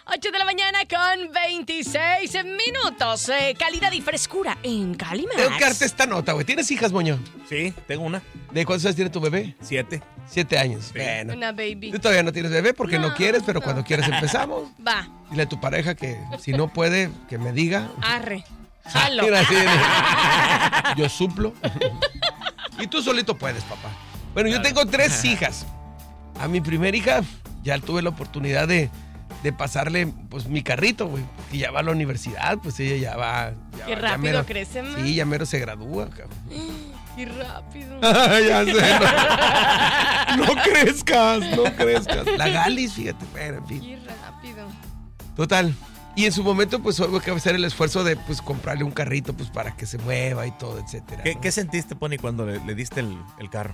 8 de la mañana con 26 minutos. Calidad y frescura en Calimax. Tengo que darte esta nota, güey. ¿Tienes hijas, Moño? Sí, tengo una. ¿De cuántos años tiene tu bebé? 7. 7 años. Sí. Bueno. Una baby. Tú todavía no tienes bebé porque no quieres, pero cuando quieres empezamos. Va. Dile a tu pareja que si no puede, que me diga. Arre. Jalo. Mira, sí, yo suplo. Y tú solito puedes, papá. Bueno, yo tengo 3 hijas. A mi primera hija ya tuve la oportunidad de pasarle pues mi carrito, güey. Que ya va a la universidad, pues ella ya va. Qué rápido crece, man. Sí, ya mero se gradúa, cabrón. Qué rápido. Ya sé. No crezcas, no crezcas. La Galis, fíjate, pero en fin. Qué rápido. Total. Y en su momento, pues, hubo que hacer el esfuerzo de, pues, comprarle un carrito, pues, para que se mueva y todo, etcétera. ¿No? ¿Qué sentiste, Pony, cuando le diste el carro?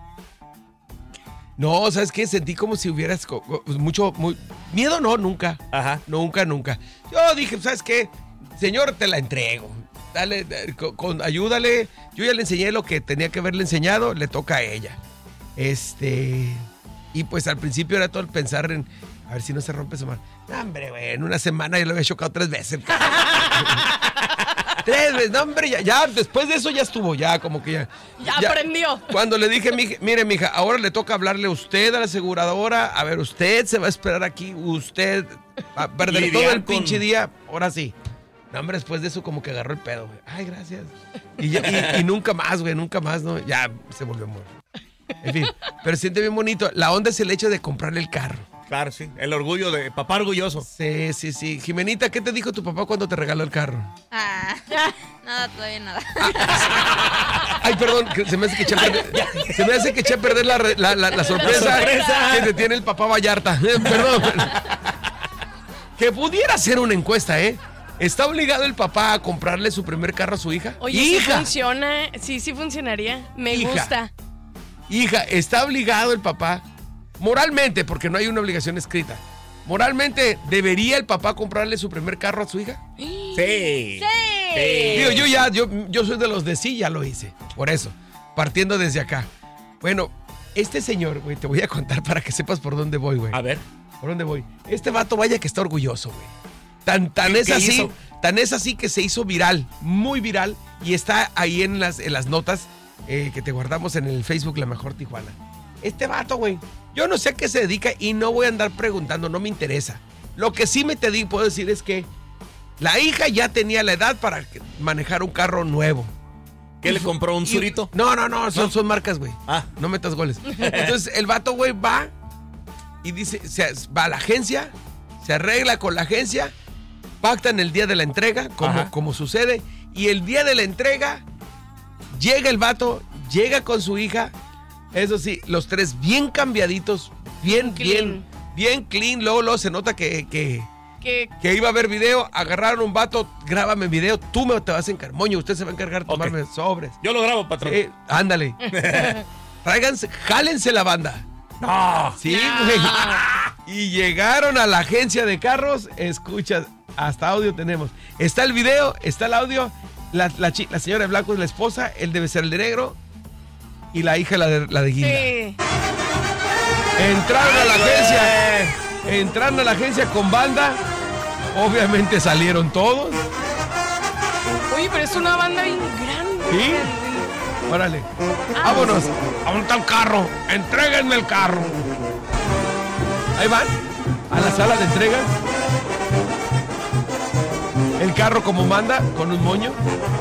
No, ¿sabes qué? Sentí como si hubieras pues, miedo, no, nunca. Ajá. Nunca. Yo dije, ¿sabes qué? Señor, te la entrego. Dale, ayúdale. Yo ya le enseñé lo que tenía que haberle enseñado, le toca a ella. Y pues al principio era todo el pensar en, a ver si no se rompe su mano. No, hombre, güey, en una semana yo lo había chocado 3 veces. 3 veces, no, hombre, ya, después de eso ya estuvo, ya como que ya. Ya aprendió. Cuando le dije, mire, mija, ahora le toca hablarle a usted a la aseguradora, a ver, usted se va a esperar aquí, usted va a perder todo el pinche día, ahora sí. No, hombre, después de eso como que agarró el pedo, güey. Ay, gracias. Y nunca más, güey, nunca más, ¿no? Ya se volvió amor. En fin, pero se siente bien bonito. La onda es el hecho de comprarle el carro. Claro, sí. El orgullo de papá orgulloso. Sí. Jimenita, ¿qué te dijo tu papá cuando te regaló el carro? Nada, todavía nada. Ay, perdón, se me hace que eché a perder la sorpresa que te tiene el papá Vallarta. Perdón. Que pudiera ser una encuesta, ¿eh? ¿Está obligado el papá a comprarle su primer carro a su hija? Oye, ¡Hija! sí funciona. Sí funcionaría. Me gusta. Hija, ¿está obligado el papá? Moralmente, porque no hay una obligación escrita. Moralmente, ¿debería el papá comprarle su primer carro a su hija? Sí. Digo, yo soy de los de sí, ya lo hice. Por eso, partiendo desde acá. Bueno, este señor, güey, te voy a contar para que sepas por dónde voy, güey. A ver. ¿Por dónde voy? Este vato, vaya que está orgulloso, güey. Tan es así que se hizo viral, muy viral, y está ahí en las notas que te guardamos en el Facebook La Mejor Tijuana. Este vato, güey, yo no sé a qué se dedica y no voy a andar preguntando, no me interesa. Lo que sí puedo decir es que la hija ya tenía la edad para manejar un carro nuevo. ¿Qué le compró? ¿Un Zurito? No, son marcas, güey. No metas goles. Entonces el vato, güey, va y dice, va a la agencia, se arregla con la agencia, pactan el día de la entrega, como sucede, y el día de la entrega llega el vato, llega con su hija, eso sí, los 3 bien cambiaditos, bien clean, luego se nota que iba a haber video, agarraron un vato, grábame video, tú te vas a encargar, Moño, usted se va a encargar de tomarme sobres. Yo lo grabo, patrón. Ándale. Tráiganse, jálense la banda. No. Sí, güey. Y llegaron a la agencia de carros, escucha, hasta audio tenemos. Está el video, está el audio, la señora de blanco es la esposa, él debe ser el de negro, y la hija la de guinda. Sí. Entraron a la agencia con banda, obviamente salieron todos. Oye, pero es una banda bien grande. ¿Sí? Órale. Vámonos. ¿A dónde está el carro? Entréguenme el carro. Ahí van. A la sala de entregas. El carro como manda, con un moño.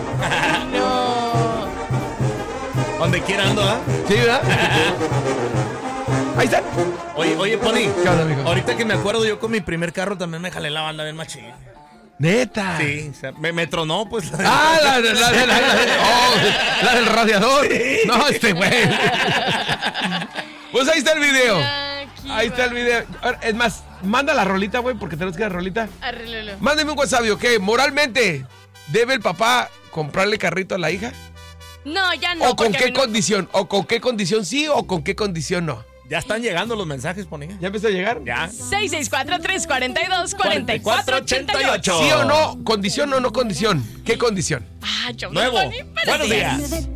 No. Donde quiera ando, ¿ah? Sí, ¿verdad? Ahí están. Oye, Pony. ¿Qué onda, amigo? Ahorita que me acuerdo, yo con mi primer carro también me jalé la banda bien machín. Neta. Sí, o sea, me tronó, pues. La del radiador. Sí. No, güey. Pues ahí está el video. Ahí está el video. Ahora, es más, manda la rolita, güey, porque tenemos que dar rolita. Arréglalo. Mándeme un WhatsApp, ¿ok? Moralmente, ¿debe el papá comprarle carrito a la hija? No, ya no. ¿O con qué condición? ¿O con qué condición sí o con qué condición no? Ya están llegando los mensajes, Pony. ¿Ya empezó a llegar? Ya. 664-342-4488. ¿Sí o no? ¿Condición o no condición? ¿Qué condición? Yo Nuevo. no, Pony, Buenos días.